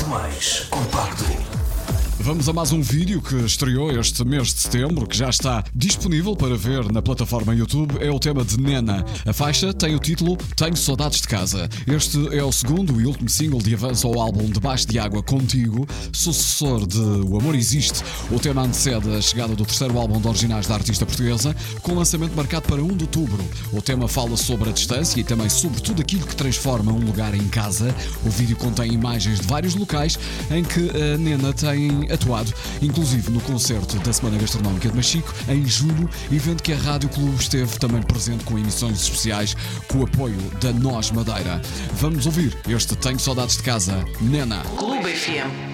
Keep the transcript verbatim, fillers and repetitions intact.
mais compacto. Vamos a mais um vídeo que estreou este mês de setembro, que já está disponível para ver na plataforma YouTube. É o tema de Nena. A faixa tem o título Tenho Saudades de Casa. Este é o segundo e último single de avanço ao álbum Debaixo de Água Contigo, sucessor de O Amor Existe. O tema antecede a chegada do terceiro álbum de originais da artista portuguesa, com lançamento marcado para um de outubro. O tema fala sobre a distância e também sobre tudo aquilo que transforma um lugar em casa. O vídeo contém imagens de vários locais em que a Nena tem atuado, inclusive no concerto da Semana Gastronómica de Machico, em julho, evento que a Rádio Clube esteve também presente com emissões especiais com o apoio da Nós Madeira. Vamos ouvir este Tenho Saudades de Casa, Nena. Clube F M.